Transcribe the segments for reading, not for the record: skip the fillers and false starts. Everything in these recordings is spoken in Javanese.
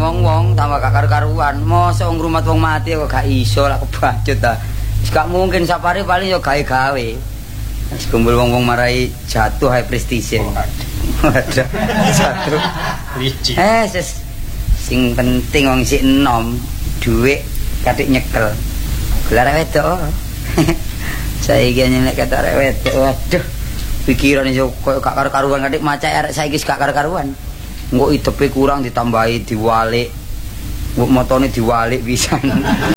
wong-wong tambah gak karu-karuan. Mosok ngrumat wong mati kok gak iso lak kebacut ta. Wis gak mungkin sapare paling yo gawe-gawe. Wis kumpul wong-wong marai jatuh high prestige. Waduh. Jatuh. Licik. Sing penting wong sik enom, dhuwit katik nyekel. Gelar wedok. Saiki nek kata arek wedok, waduh. Pikiran iso koyo gak karu-karuan katik macak arek saiki gak karu-karuan. Engko idepe kurang ditambahi diwalik. Mbok motone diwalik pisan.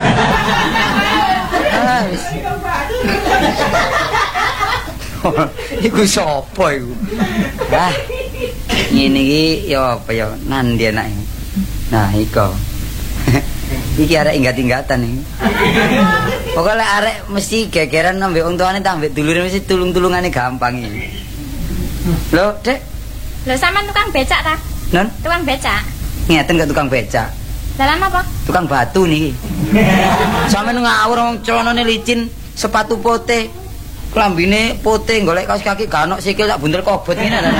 Iku sapa iku? Ah. Ngene iki ya apa ya nandi anake. Nah, iko. Iki arek inggat-inggatan iki. Pokoke arek mesti gegeran ambek wong tuane ta ambek dulure mesti tulung-tulungane gampang iki. Lho, Dek. Lho sampean tukang becak ta? Non? Tukang becak. Ngeten gak tukang becak. Dalan apa? Tukang batu niki. Sampeyan ngawur wong celanane licin, sepatu pote, klambine pote, golek kaos kaki gak ono sikil tak buntel kobot ngene lho.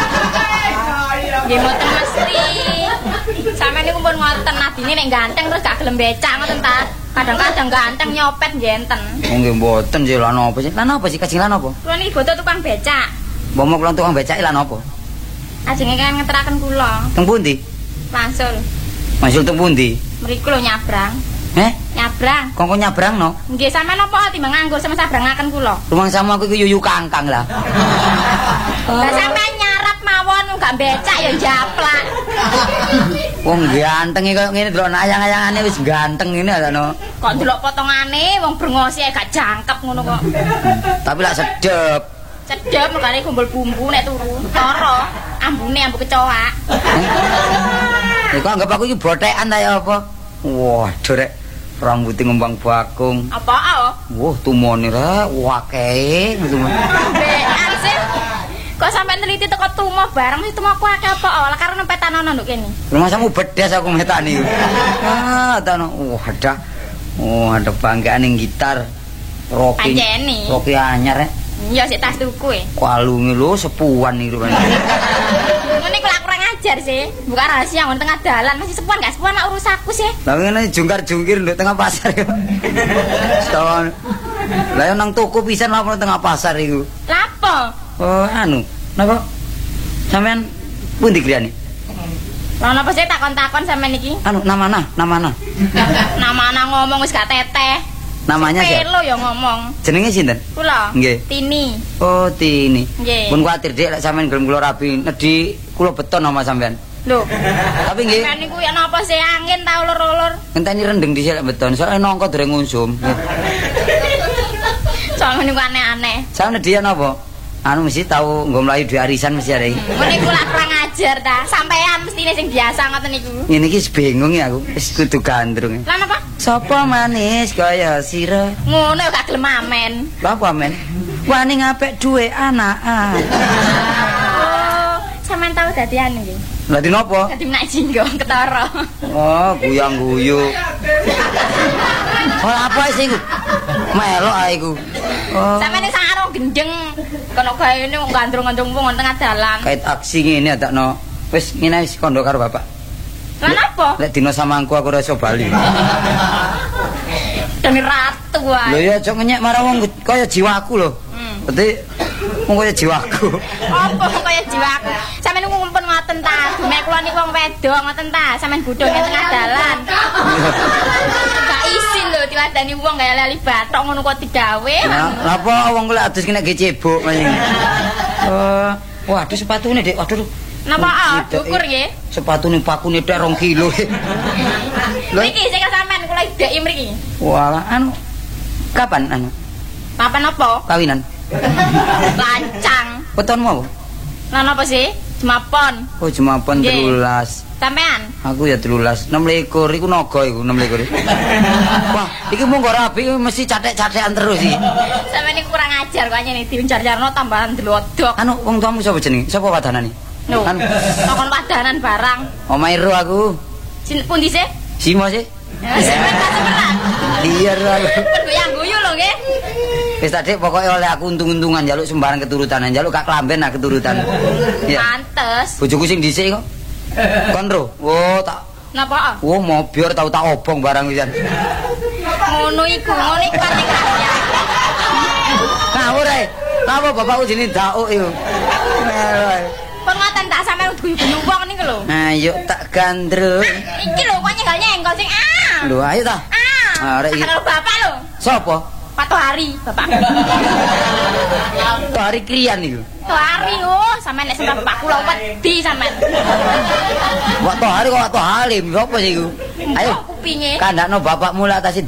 Nggih mboten mesti. Sampeyan niku pun ngoten nadine nek ganteng terus gak gelem becak ngoten ta. Kadang-kadang ganteng nyopet ngenten. Oh nggih mboten sih lan apa sih? Lan apa sih kajeng lan apa? Kula niki boten tukang becak. Momok lan tukang becak lan apa? Ajenge kan ngeteraken kula. Teng pundi? Wangsul. Masul teng pundi? Mriku lho nyabrang. Nyabrang. Kok nyabrangno? Nggih sampean napa timbang nganggur sama sabrangaken kula. Rumang sama aku iku yuyu kangkang lah. Lah sampean nyarap mawon gak becak ya japlak. Wong ganteng iki koyo ngene delok ayang-ayangane wis ganteng ngene ana. Kok delok potongane wong brengosi gak jangkep ngono kok. Tapi lak sedep. Cedhep mergane gombol bumbu nek turu. Loro, ambune ambu kecoak. Iku anggap aku iki bothekan ta ya apa? Waduh rek, rambuté ngembang bakung. Apa? Wah, tumone rek, akeh tumone. Bean sih. Kok sampean neliti teko tumo bareng mesti tumo aku akeh apa? Lah karo nempetan ana nduk kene. Rumah samu bedes aku metani. Ah, tano. Wadah. Oh, ada banggaan ning gitar. Rocky. Rocky anyar rek. Iya sik tas tuku e. Kalunge lho sepuan iki rupane. Ngene kula kurang ajar sih. Buka rahasia wong tengah dalan masih sepuan gak sepuan nak urus aku sih. Lah ngene jungkar-jungkir nduk tengah pasar. Setahun. Lah nang toko pisan apa tengah pasar iku? Lapo? Oh, anu. Napa? Sampean pundi griyane? Lah napa sih takon-takon sampean iki? Anu namana. Namana ngomong wis gak teteh. Namanya siapa? Pelo ya ngomong. Jenenge sinten? Kula. Nggih. Tini. Oh, Tini. Nggih. Pun kuwatir Dik lek sampean gelem kula rabi nedhi kula beton nama sampean. Lho. Tapi nggih. Sampean niku ya napa sih angin ta ulur-ulur? Ngenteni rendeng dhisik lek beton, soalnya nongko dereng ngusum. Soalnya niku aneh-aneh. Sampeyan nedhi napa? Anu mesti tahu nggo mlayu duwe arisan mesti arek. Ngene iku lak kurang ajar ta. Sampean mestine sing biasa ngoten niku. Ngene iki bingung ya aku, wis kudu gandrung. Lah napa? Sapa manis kaya sira? Ngono ya gak gelem amen. Lha apa men? Wani ngapik duwe anakan. Oh, sampean tahu dadi anu nggih. Lah di napa? Dadi nak jinggong ketara. Oh, guyang-guyu. Oh, apa sih iku? Melok ae iku. Oh. Sampeyan ning sarung gendeng. Kono gaene wong gandrung-gandrung wong tengah dalan. Kait aksi ngene adakno. Wis ngene wis kondo karo bapak. Lah napa? Lek dino samangku aku ora iso bali. Dene ratu wae. Lho ya aja ngenyek marang wong kaya jiwaku lho. Berarti wong kaya jiwaku. Apa kaya jiwaku? Sampeyan niku ngumpul ngoten ta. Nek kula niku wong wedok ngoten ta, sampeyan budhong ning tengah dalan. Gak isin lho diwadani wong kaya lali bathok ngono kok digawe. Nah, apa wong kula adus kena gecebok maning. Oh, waduh sepatune Dik. Waduh. Napa dukur nggih? Sepatune pakune tek 2 kilo. Lho iki sing sampean kula ideki mriki. Walah anu kapan anu? Papan apa? Kawinan. Lancang. Wetonmu apa? Lah napa sih? Jemapon. Oh, Jemapon 13. Sampean? Aku ya 13. 26 iku naga iku 26. Wah, iki mung rabi mesti cathek-cathekan terus iki. Sampeyan niku kurang ajar kok nyene diuncar-jarno tambahan delodok. Anu wong tuamu sapa jenenge? Sapa wadanane? Lho, takon padanan barang. Omahe ro aku. Pundi sih? Simo sih. Sampeyan tak sebelah. Iya ro aku. Goyang guyu lho nggih. Wis tadi pokoke oleh aku untung-untungan njaluk sembarang keturutan, njaluk gak klamben nah keturutan. Pantes. Bojoku sing dhisik kok. Kon ro. Oh, tak Napa? Oh, mobil tau tak obong barang pisan. Ngono iku pati kaya. Ngawur ae. Napa bapakku jenenge Dauk iku? Pun ngoten tak sampean guyu-guyu wong niku lho. Ayo tak gandrung. Iki lho kok nyenggol sing Lho ayo ta. Arek iki. Karo bapak lho. Sopo? Pak Tohari, bapak. Tohari krian iku. Tohari sampean nek sampean bapak kula wedi sampean. Wak Tohari kok Wak Tohalim, sopo sih iku? Ayo. Kupinge. Kandakno bapakmu lah tas